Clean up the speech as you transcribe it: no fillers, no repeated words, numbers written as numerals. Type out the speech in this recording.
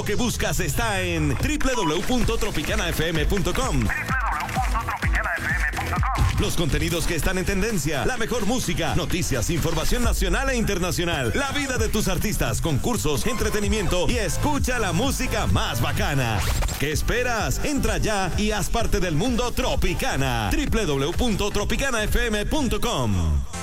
Lo que buscas está en www.tropicanafm.com. Los contenidos que están en tendencia, la mejor música, noticias, información nacional e internacional, la vida de tus artistas, concursos, entretenimiento y escucha la música más bacana. ¿Qué esperas? Entra ya y haz parte del mundo Tropicana. www.tropicanafm.com.